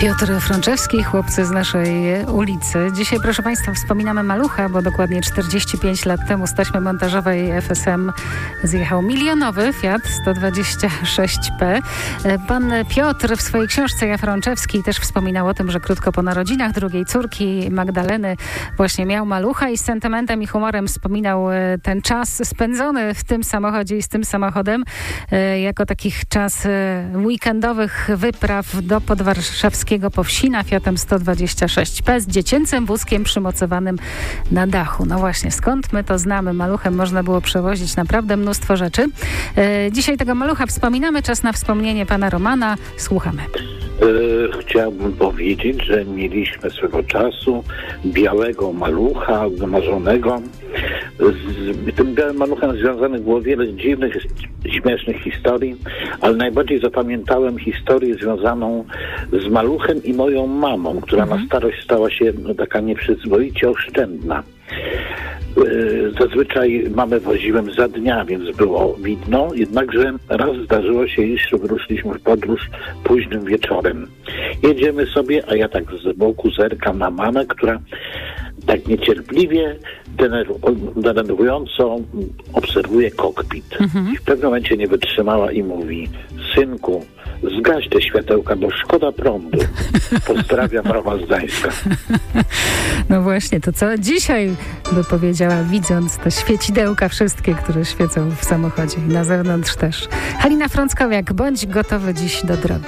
Piotr Frączewski, chłopcy z naszej ulicy. Dzisiaj, proszę Państwa, wspominamy Malucha, bo dokładnie 45 lat temu z taśmy montażowej FSM zjechał milionowy Fiat 126P. Pan Piotr w swojej książce Ja Frączewski też wspominał o tym, że krótko po narodzinach drugiej córki Magdaleny właśnie miał Malucha i z sentymentem i humorem wspominał ten czas spędzony w tym samochodzie i z tym samochodem jako takich czas weekendowych wypraw do podwarszawskiego Powsina Fiatem 126P z dziecięcym wózkiem przymocowanym na dachu. No właśnie, skąd my to znamy? Maluchem można było przewozić naprawdę mnóstwo rzeczy. Dzisiaj tego Malucha wspominamy. Czas na wspomnienie pana Romana. Słuchamy. Chciałbym powiedzieć, że mieliśmy swego czasu białego malucha, wymarzonego. Z tym białym maluchem związanych było wiele dziwnych, śmiesznych historii, ale najbardziej zapamiętałem historię związaną z maluchem i moją mamą, która na starość stała się taka nieprzyzwoicie oszczędna. Zazwyczaj mamę woziłem za dnia, więc było widno, jednakże raz zdarzyło się, iż wyruszyliśmy w podróż późnym wieczorem. Jedziemy sobie, a ja tak z boku zerkam na mamę, która tak niecierpliwie, denerwująco obserwuje kokpit. I w pewnym momencie nie wytrzymała i mówi: synku, zgaś te światełka, bo szkoda prądu. Pozdrawiam, Roma z Gdańska. No właśnie, to co dzisiaj by powiedziała, widząc te świecidełka wszystkie, które świecą w samochodzie i na zewnątrz też. Halina Frąckowiak, bądź gotowy dziś do drogi.